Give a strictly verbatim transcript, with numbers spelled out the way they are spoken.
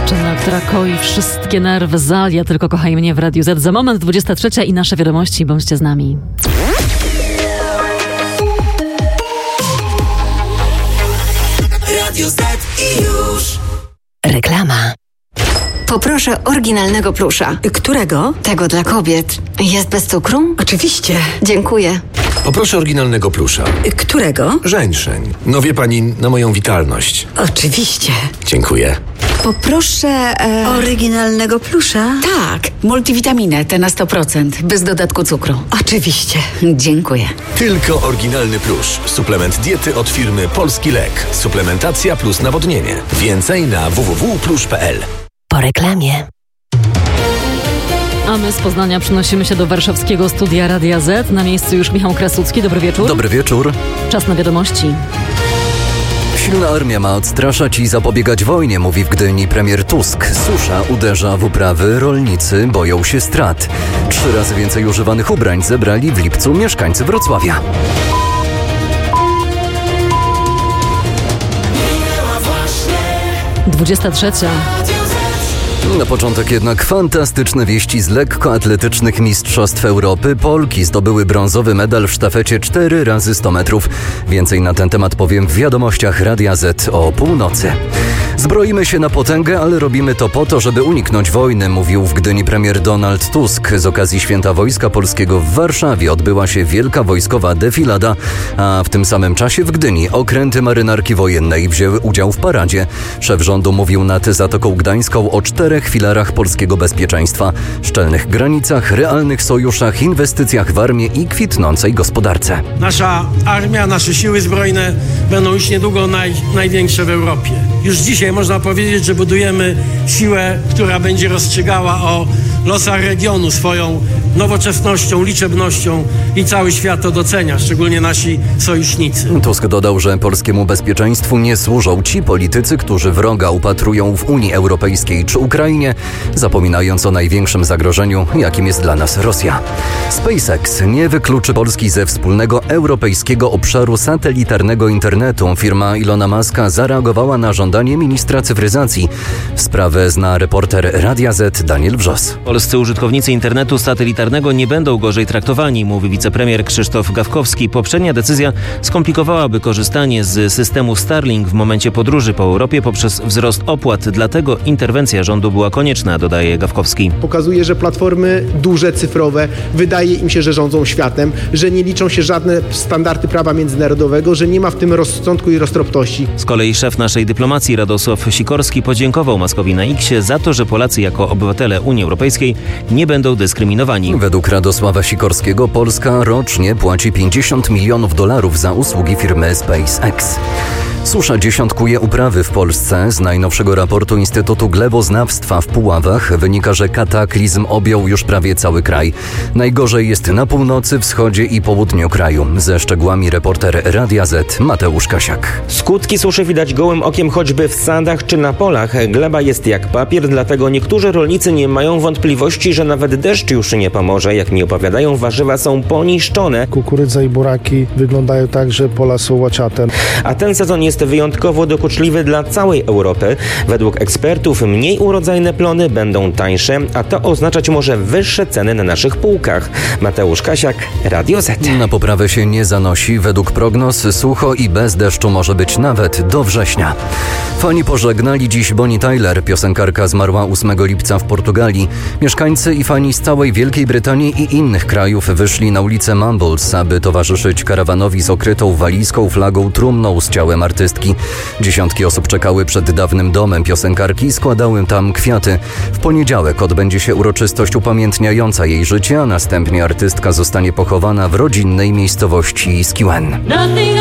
Dziewczyna, która koi wszystkie nerwy, zalia tylko Kochaj mnie w Radiu Z. Za moment dwudziesta trzecia i nasze wiadomości. Bądźcie z nami. Radio Z i już. Reklama. Poproszę oryginalnego plusza. Którego? Tego dla kobiet. Jest bez cukru? Oczywiście. Dziękuję. Poproszę oryginalnego plusza. Którego? Żeńszeń. No wie pani, na moją witalność. Oczywiście. Dziękuję. Poproszę e... oryginalnego plusza. Tak, multivitaminę, te na sto procent, bez dodatku cukru. Oczywiście. Dziękuję. Tylko oryginalny plusz. Suplement diety od firmy Polski Lek. Suplementacja plus nawodnienie. Więcej na w w w kropka plusz kropka p l. Po reklamie. A my z Poznania przenosimy się do warszawskiego studia Radia Z. Na miejscu już Michał Krasucki. Dobry wieczór. Dobry wieczór. Czas na wiadomości. Silna armia ma odstraszać i zapobiegać wojnie, mówi w Gdyni premier Tusk. Susza uderza w uprawy, rolnicy boją się strat. Trzy razy więcej używanych ubrań zebrali w lipcu mieszkańcy Wrocławia. dwudziesta trzecia. Na początek jednak fantastyczne wieści z lekkoatletycznych mistrzostw Europy. Polki zdobyły brązowy medal w sztafecie cztery razy sto metrów. Więcej na ten temat powiem w wiadomościach Radia Z o północy. Zbroimy się na potęgę, ale robimy to po to, żeby uniknąć wojny, mówił w Gdyni premier Donald Tusk. Z okazji Święta Wojska Polskiego w Warszawie odbyła się wielka wojskowa defilada, a w tym samym czasie w Gdyni okręty marynarki wojennej wzięły udział w paradzie. Szef rządu mówił nad Zatoką Gdańską o czterech filarach polskiego bezpieczeństwa: szczelnych granicach, realnych sojuszach, inwestycjach w armię i kwitnącej gospodarce. Nasza armia, nasze siły zbrojne będą już niedługo naj, największe w Europie. Już dzisiaj można powiedzieć, że budujemy siłę, która będzie rozstrzygała o losach regionu swoją nowoczesnością, liczebnością i cały świat to docenia, szczególnie nasi sojusznicy. Tusk dodał, że polskiemu bezpieczeństwu nie służą ci politycy, którzy wroga upatrują w Unii Europejskiej czy Ukrainie, zapominając o największym zagrożeniu, jakim jest dla nas Rosja. SpaceX nie wykluczy Polski ze wspólnego europejskiego obszaru satelitarnego internetu. Firma Ilona Muska zareagowała na żądanie ministra cyfryzacji. Sprawę zna reporter Radia Z Daniel Wrzos. Polscy użytkownicy internetu satelitarnego nie będą gorzej traktowani, mówi wicepremier Krzysztof Gawkowski. Poprzednia decyzja skomplikowałaby korzystanie z systemu Starlink w momencie podróży po Europie poprzez wzrost opłat. Dlatego interwencja rządu była konieczna, dodaje Gawkowski. Pokazuje, że platformy duże, cyfrowe, wydaje im się, że rządzą światem, że nie liczą się żadne standardy prawa międzynarodowego, że nie ma w tym rozsądku i roztropności. Z kolei szef naszej dyplomacji Radosław Sikorski podziękował Muskowi na X-ie za to, że Polacy jako obywatele Unii Europejskiej nie będą dyskryminowani. Według Radosława Sikorskiego Polska rocznie płaci pięćdziesiąt milionów dolarów za usługi firmy SpaceX. Susza dziesiątkuje uprawy w Polsce. Z najnowszego raportu Instytutu Gleboznawstwa w Puławach wynika, że kataklizm objął już prawie cały kraj. Najgorzej jest na północy, wschodzie i południu kraju. Ze szczegółami reporter Radia Z Mateusz Kasiak. Skutki suszy widać gołym okiem choćby w sadach czy na polach. Gleba jest jak papier, dlatego niektórzy rolnicy nie mają wątpliwości, że nawet deszcz już nie pomoże. Jak mi opowiadają, warzywa są poniszczone. Kukurydza i buraki wyglądają tak, że pola są łaciate. A ten sezon jest wyjątkowo dokuczliwy dla całej Europy. Według ekspertów mniej urodzajne plony będą tańsze, a to oznaczać może wyższe ceny na naszych półkach. Mateusz Kasiak, Radio Z. Na poprawę się nie zanosi. Według prognoz sucho i bez deszczu może być nawet do września. Fani pożegnali dziś Bonnie Tyler. Piosenkarka zmarła ósmego lipca w Portugalii. Mieszkańcy i fani z całej Wielkiej Brytanii i innych krajów wyszli na ulicę Mumbles, aby towarzyszyć karawanowi z okrytą walijską flagą trumną z ciałem artystki. Dziesiątki osób czekały przed dawnym domem piosenkarki i składały tam kwiaty. W poniedziałek odbędzie się uroczystość upamiętniająca jej życie, a następnie artystka zostanie pochowana w rodzinnej miejscowości Skewen.